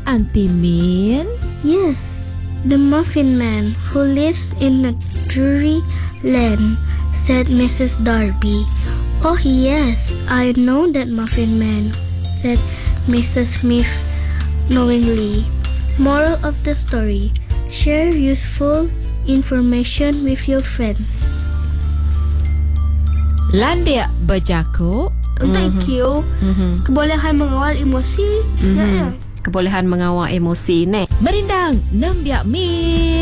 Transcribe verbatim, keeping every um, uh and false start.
Auntie Min? Yes, the Muffin Man who lives in a dreary land, said Missus Darby. Oh yes, I know that Muffin Man, said Missus Smith knowingly. Moral of the story: share useful information with your friends. Landia berjakuk. Thank you. Mhm. Kebolehan mengawal emosi. Mhm. Kebolehan mengawal emosi ni. Merindang Nembiak Min.